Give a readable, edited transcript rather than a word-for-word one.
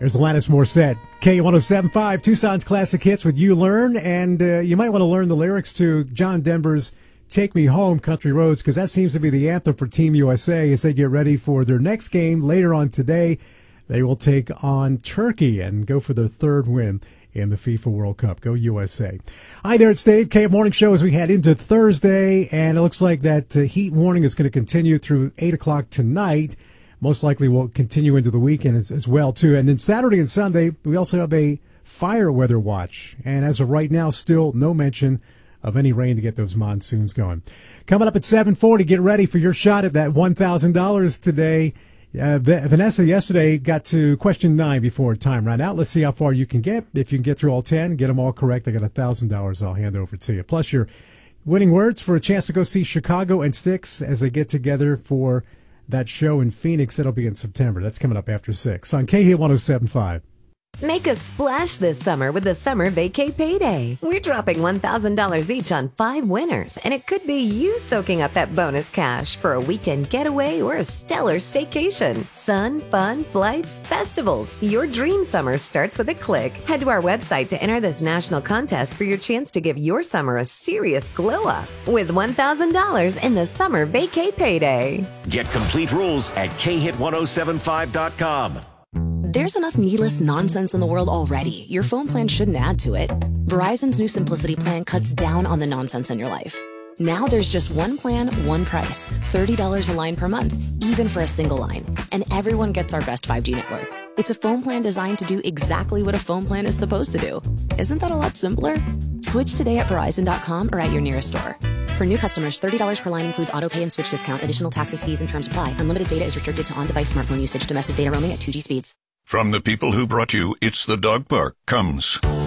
There's Alanis Morissette, K107.5, Tucson's Classic Hits with You Learn, and you might want to learn the lyrics to John Denver's Take Me Home, Country Roads, because that seems to be the anthem for Team USA as they get ready for their next game later on today. They will take on Turkey and go for their third win in the FIFA World Cup. Go USA. Hi there, it's Dave. K Morning Show as we head into Thursday, and it looks like that heat warning is going to continue through 8 o'clock tonight. Most likely will continue into the weekend as well, too. And then Saturday and Sunday, we also have a fire weather watch. And as of right now, still no mention of any rain to get those monsoons going. Coming up at 7:40, get ready for your shot at that $1,000 today. Vanessa yesterday got to question 9 before time ran out. Let's see how far you can get. If you can get through all 10, get them all correct, I got $1,000 I'll hand over to you. Plus your winning words for a chance to go see Chicago and Styx as they get together for that show in Phoenix. That'll be in September. That's coming up after 6 on KHIT 107.5. Make a splash this summer with the Summer Vacay Payday. We're dropping $1,000 each on 5 winners, and it could be you soaking up that bonus cash for a weekend getaway or a stellar staycation. Sun, fun, flights, festivals. Your dream summer starts with a click. Head to our website to enter this national contest for your chance to give your summer a serious glow up with $1,000 in the Summer Vacay Payday. Get complete rules at khit1075.com. There's enough needless nonsense in the world already. Your phone plan shouldn't add to it. Verizon's new Simplicity plan cuts down on the nonsense in your life. Now there's just one plan, one price. $30 a line per month, even for a single line. And everyone gets our best 5G network. It's a phone plan designed to do exactly what a phone plan is supposed to do. Isn't that a lot simpler? Switch today at Verizon.com or at your nearest store. For new customers, $30 per line includes auto pay and switch discount. Additional taxes, fees, and terms apply. Unlimited data is restricted to on-device smartphone usage. Domestic data roaming at 2G speeds. From the people who brought you It's the Dog Park comes